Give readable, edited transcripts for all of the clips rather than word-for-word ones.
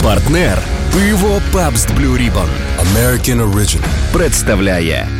Партнер пиво Pabst Blue Ribbon American Original представляє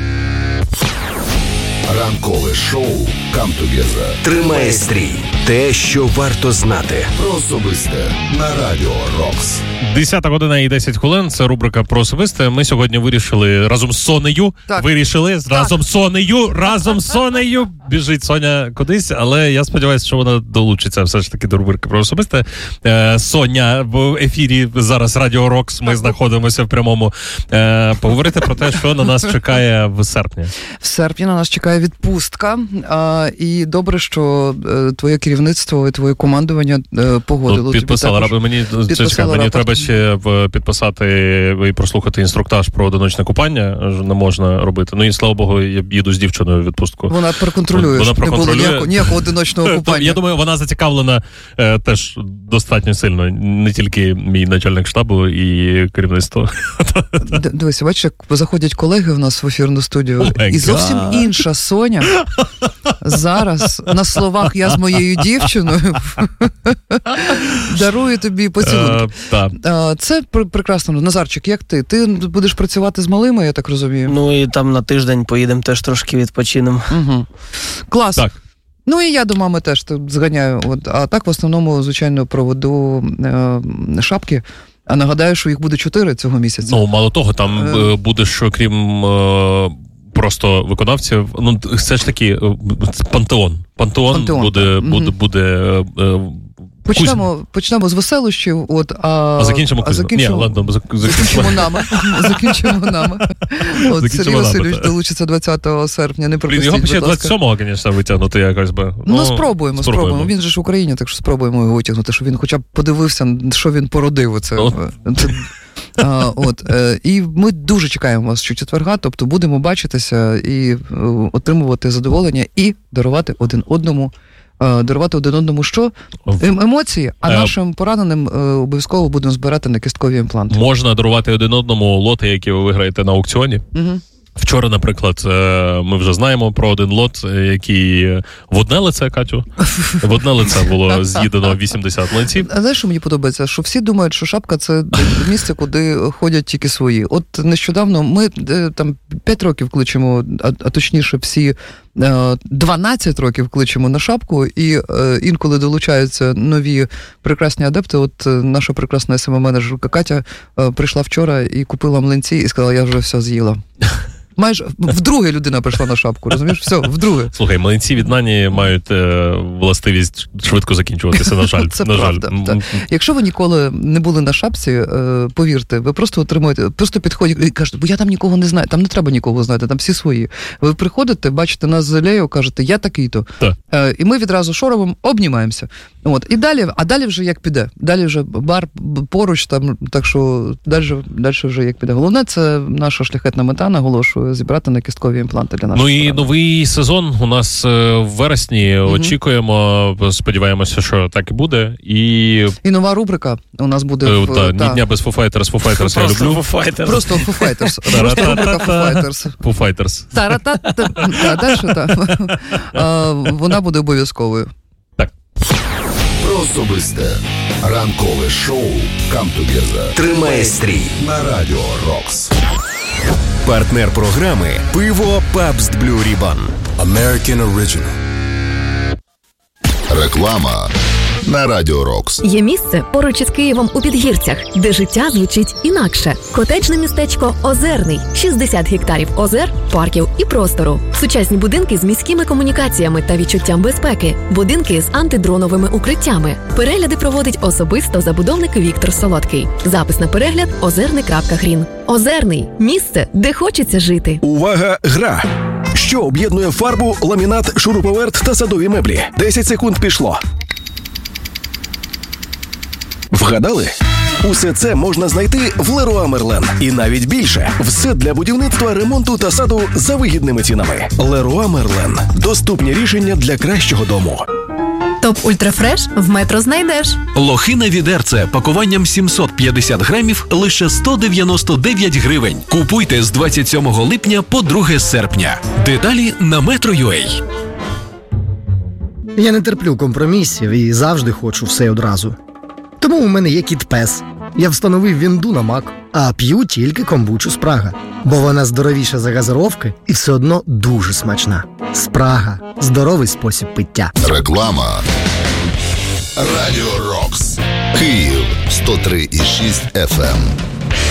ранкове шоу Come Together. Тримає стрій. Те, що варто знати. Про особисте на Радіо Рокс. 10 година і 10 хвилин. Це рубрика про особисте. Ми сьогодні вирішили разом з Сонею. Разом з Сонею. Біжить Соня кудись, але я сподіваюся, що вона долучиться все ж таки до рубрики про особисте. Соня в ефірі зараз Радіо Рокс. Ми знаходимося в прямому. Поговорити про те, що на нас чекає в серпні. В серпні на нас чекає відпустка. І добре, що твоє керівництво і твоє командування погодило. Підписала. Мені треба ще підписати і прослухати інструктаж про одиночне купання. Не можна робити. Ну і слава Богу, я їду з дівчиною в відпустку. Вона проконтролює. Не було ніякого одиночного купання. Я думаю, вона зацікавлена теж достатньо сильно. Не тільки мій начальник штабу і керівництво. Дивися, бачиш, як заходять колеги в нас в ефірну студію. І зовсім інша Соня зараз на словах «я з моєю дівчиною» дарує тобі поцілунки. Це прекрасно. Назарчик, як ти? Ти будеш працювати з малими, я так розумію? Ну і там на тиждень поїдемо, теж трошки відпочинемо. Угу. Клас. Так. Ну і я до мами теж зганяю. А так в основному, звичайно, проведу шапки. А нагадаю, що їх буде 4 цього місяця. Ну, мало того, там буде, що крім просто виконавців, ну, все ж таки Пантеон. Пантеон буде Почнемо з веселощів, а закінчимо нами. Сергій Васильович долучиться 20 серпня. Не пропустіть, його ще 27-го, звісно, витягнути якось би. Ну, спробуємо. Він же ж в Україні, так що спробуємо його витягнути, щоб він хоча б подивився, що він породив. І ми дуже чекаємо вас щочетверга, тобто будемо бачитися і отримувати задоволення і дарувати один одному що? Емоції, а нашим пораненим обов'язково будемо збирати на кісткові імпланти. Можна дарувати один одному лоти, які ви виграєте на аукціоні. Угу. Вчора, наприклад, ми вже знаємо про один лот, який в одне лице, Катю, в одне лице було з'їдено 80 млинців. А знаєш, що мені подобається? Що всі думають, що шапка – це місце, куди ходять тільки свої. От нещодавно ми там 5 років кличемо, а точніше всі 12 років кличемо на шапку, і інколи долучаються нові прекрасні адепти. От наша прекрасна СММ-менеджерка Катя прийшла вчора і купила млинці і сказала, я вже все з'їла. Майже вдруге людина прийшла на шапку, розумієш? Все, вдруге. Слухай, млинці від Нані мають властивість швидко закінчуватися, на жаль. Це правда. Так. Якщо ви ніколи не були на шапці, повірте, ви просто отримуєте, просто підходите і кажете, бо я там нікого не знаю, там не треба нікого знати, там всі свої. Ви приходите, бачите нас з Лею, кажете, я такий-то. І ми відразу шоровим обнімаємося. І далі вже як піде. Далі вже бар поруч, там, так що далі вже як піде. Головне, це наша шляхетна мета, наголошую, зібрати на кісткові імпланти для наших. Ну і новий сезон у нас в вересні. Очікуємо, сподіваємося, що так і буде. І нова рубрика у нас буде. Ні дня без Foo Fighters. Foo Fighters я люблю. Просто Foo Fighters. Просто рубрика Foo Fighters. Foo Fighters. Далі вона буде обов'язковою. Так. Про особисте ранкове шоу Come Together. Тримає стрій На Радіо Рокс. Партнер програми пиво Pabst Blue Ribbon American Original. Реклама на Радіо Рокс. Є місце поруч із Києвом у Підгірцях, де життя звучить інакше. Котеджне містечко Озерний. 60 гектарів озер, парків і простору. Сучасні будинки з міськими комунікаціями та відчуттям безпеки. Будинки з антидроновими укриттями. Перегляди проводить особисто забудовник Віктор Солодкий. Запис на перегляд озерний.грін. Озерний. Місце, де хочеться жити. Увага, гра! Що об'єднує фарбу, ламінат, шуруповерт та садові меблі? 10 секунд пішло. Вгадали? Усе це можна знайти в Леруа Мерлен. І навіть більше. Все для будівництва, ремонту та саду за вигідними цінами. Леруа Мерлен. Доступні рішення для кращого дому. Топ Ультрафреш в Метро знайдеш. Лохина відерце пакуванням 750 грамів лише 199 гривень. Купуйте з 27 липня по 2 серпня. Деталі на Metro.ua. Я не терплю компромісів і завжди хочу все одразу. Тому у мене є кіт-пес. Я встановив вінду на Мак, а п'ю тільки комбучу Спрага. Бо вона здоровіша за газировки і все одно дуже смачна. Спрага – здоровий спосіб пиття. Реклама. Радіо Рокс. Київ 103,6 FM.